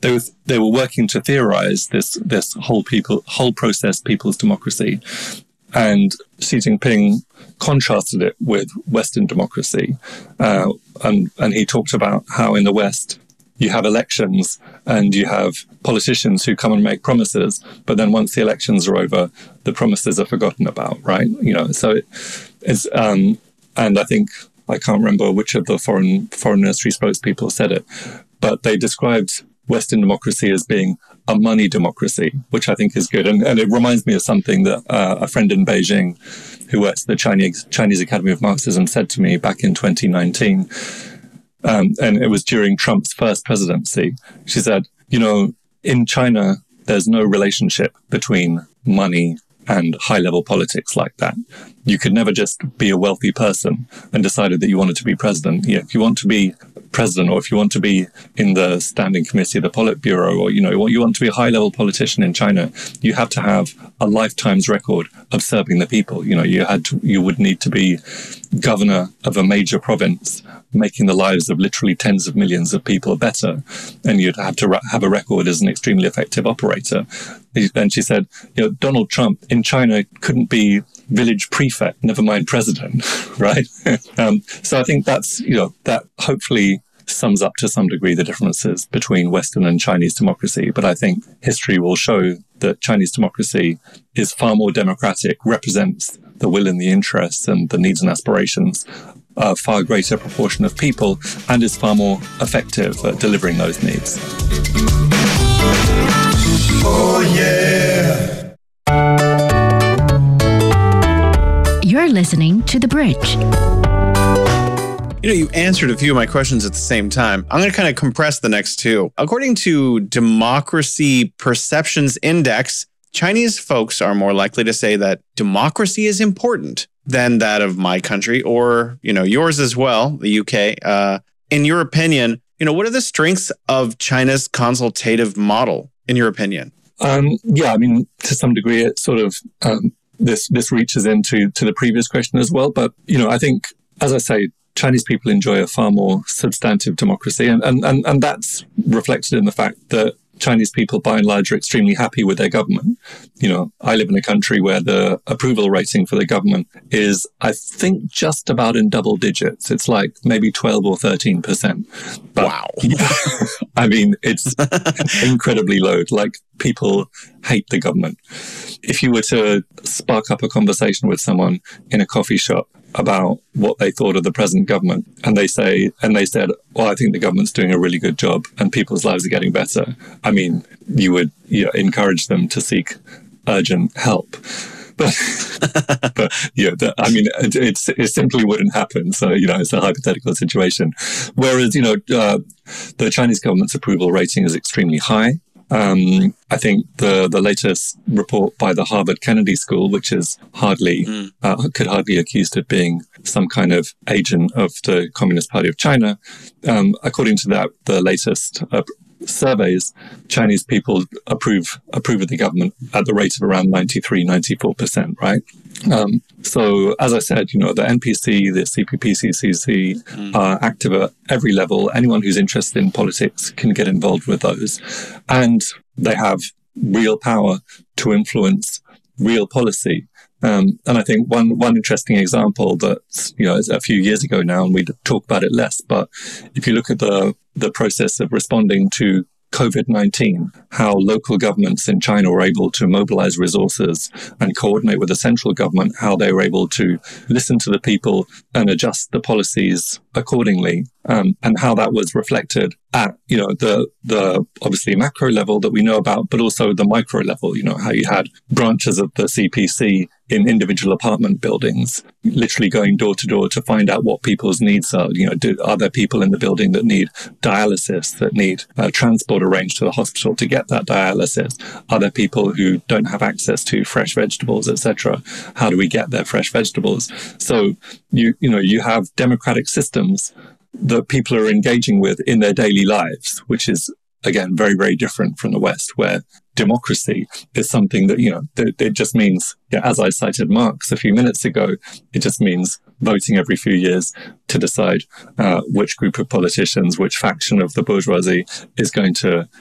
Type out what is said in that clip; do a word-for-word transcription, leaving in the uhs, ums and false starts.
they was they were working to theorize this this whole people whole process people's democracy, and Xi Jinping contrasted it with Western democracy, uh, and and he talked about how in the West you have elections and you have politicians who come and make promises, but then once the elections are over, the promises are forgotten about, right? You know, so it, it's um, and I think I can't remember which of the foreign foreign ministry spokespeople said it, but they described Western democracy as being a money democracy, which I think is good, and, and it reminds me of something that uh, a friend in Beijing, who works at the Chinese Chinese Academy of Marxism, said to me back in twenty nineteen. Um, and it was during Trump's first presidency. She said, you know, in China, there's no relationship between money and high-level politics like that. You could never just be a wealthy person and decided that you wanted to be president. Yeah, if you want to be president, or if you want to be in the standing committee of the Politburo, or, you know, you want to be a high-level politician in China, you have to have a lifetime's record of serving the people. You know, you had to, you would need to be governor of a major province, making the lives of literally tens of millions of people better. And you'd have to have a record as an extremely effective operator. And she said, you know, Donald Trump in China couldn't be village prefect, never mind president, right? um, so I think that's, you know, that hopefully sums up to some degree the differences between Western and Chinese democracy. But I think history will show that Chinese democracy is far more democratic, represents the will and the interests and the needs and aspirations of a far greater proportion of people, and is far more effective at delivering those needs. Oh, yeah. You're listening to The Bridge. You know, you answered a few of my questions at the same time. I'm going to kind of compress the next two. According to Democracy Perceptions Index, Chinese folks are more likely to say that democracy is important than that of my country, or, you know, yours as well, the U K. Uh, in your opinion, you know, what are the strengths of China's consultative model, in your opinion? Um, yeah, I mean, to some degree, it sort of um, this this reaches into to the previous question as well. But, you know, I think, as I say, Chinese people enjoy a far more substantive democracy. And, and, and, and that's reflected in the fact that Chinese people, by and large, are extremely happy with their government. You know, I live in a country where the approval rating for the government is, I think, just about in double digits. It's like maybe twelve or thirteen percent. But, wow. Yeah, I mean, it's incredibly low. Like, people hate the government. If you were to spark up a conversation with someone in a coffee shop about what they thought of the present government, and they say, and they said, well, I think the government's doing a really good job and people's lives are getting better. I mean, you would, you know, encourage them to seek urgent help. But, but yeah, the, I mean, it, it's, it simply wouldn't happen. So, you know, it's a hypothetical situation. Whereas, you know, uh, the Chinese government's approval rating is extremely high. Um, I think the, the latest report by the Harvard Kennedy School, which is hardly, mm. uh, could hardly be accused of being some kind of agent of the Communist Party of China. Um, according to that, the latest uh, surveys, Chinese people approve approve of the government at the rate of around ninety-three, ninety-four percent, right? Um, so, as I said, you know, the N P C, the C P P C C C mm. are active at every level. Anyone who's interested in politics can get involved with those. And they have real power to influence real policy. Um, and I think one one interesting example that, you know, is a few years ago now, and we talk about it less, but if you look at the the process of responding to COVID nineteen, how local governments in China were able to mobilize resources and coordinate with the central government, how they were able to listen to the people and adjust the policies accordingly, um, and how that was reflected at, you know, the the obviously macro level that we know about, but also the micro level, you know, how you had branches of the C P C in individual apartment buildings, literally going door to door to find out what people's needs are. You know, do, are there people in the building that need dialysis, that need uh, transport arranged to the hospital to get that dialysis? Are there people who don't have access to fresh vegetables, et cetera? How do we get their fresh vegetables? So you you know you have democratic systems that people are engaging with in their daily lives, which is, again, very, very different from the West, where democracy is something that, you know, it, it just means, yeah, as I cited Marx a few minutes ago, it just means voting every few years to decide uh, which group of politicians, which faction of the bourgeoisie is going to